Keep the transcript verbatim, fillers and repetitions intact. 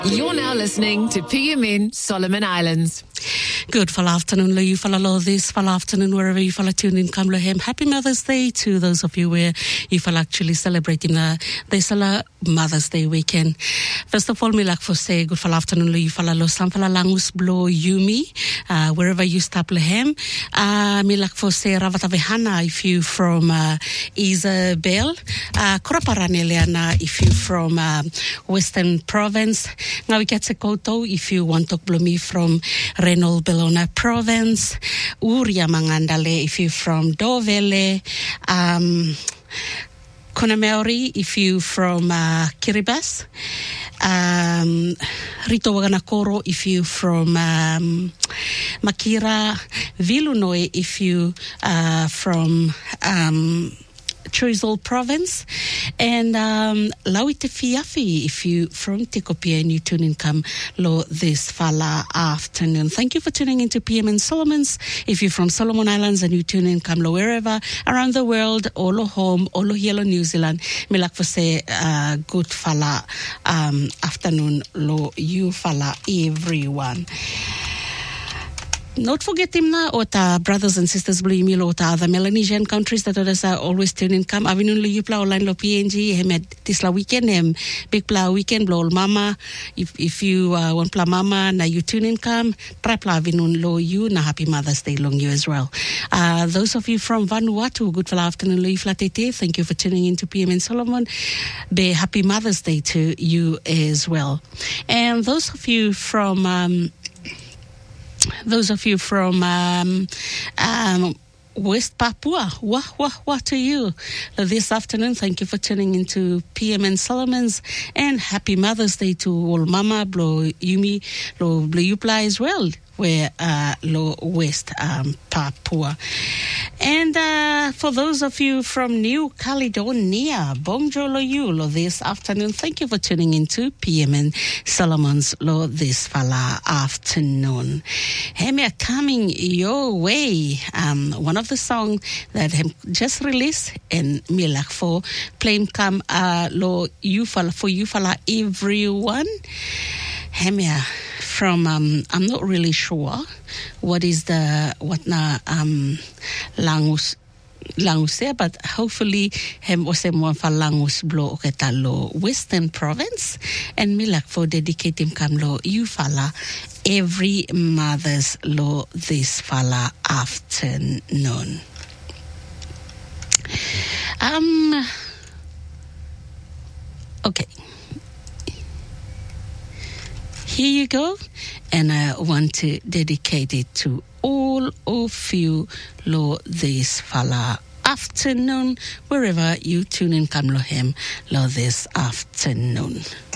You're now listening to P M N Solomon Islands. Good fall afternoon, lo you fall lo this fall afternoon, wherever you fall tune in, come lo him. Happy Mother's Day to those of you where you fall actually celebrating the this Mother's Day weekend. First of all, me like for say good fall afternoon, lo you fall lo sam fall langus blow Yumi, uh, wherever you stop lo him. Uh, me like for say ravatavehana if you from uh, Isabel, uh, Koraparane Leana if you from uh, Western Province. Now we get to Koto if you want to blow me from Renol Bellona Province, Uria Mangandale if you from Dovele, um, Konameori if you from uh, Kiribati, um, Rito Waganakoro if you from um, Makira, Vilunoi if you uh, from um, Choiseul Province, and um, Lauite Fiafi if you from Tikopia and you tune in come lo this fala afternoon. Thank you for tuning into P M N Solomons. If you're from Solomon Islands and you tune in come lo wherever around the world, olo home, olo hielo New Zealand, me like for say uh, good fala um, afternoon lo you fala everyone. Not forget him na ota brothers and sisters blue email ota other Melanesian countries that others are always tuning come. Avinun lo you pla online lo P N G hem at tisla weekend hem big pla weekend blow mama. If if you uh, want pla mama na you tune in come try pla avinun lo you na happy Mother's Day long you as well. Uh, those of you from Vanuatu, good fala afternoon lo you flatete. Thank you for tuning in to P M N Solomon. Be happy Mother's Day to you as well. And those of you from um, Those of you from um, um, West Papua, wah, wah, wah to you this afternoon. Thank you for tuning into P M N Solomons, and happy Mother's Day to all Mama, Blo Yumi, Lo Blo Yupla as well, where uh, Lo West um, Papua. And uh, for those of you from New Caledonia, bonjour lo you lo this afternoon. Thank you for tuning into P M N Solomons lo this fala afternoon. Hemia coming your way. Um, one of the songs that hem just released and me like for playing come uh, lo you fala for you fala everyone. Hemia from um, I'm not really sure what is the what na um langus langus there, but hopefully hem ose mo fa langus blo oketalo Western Province, and me like for dedicating kam lo you fala every Mother's lo this fala afternoon. Um okay. Here you go, and I want to dedicate it to all of you lo this fala afternoon, wherever you tune in come lo him lo this afternoon.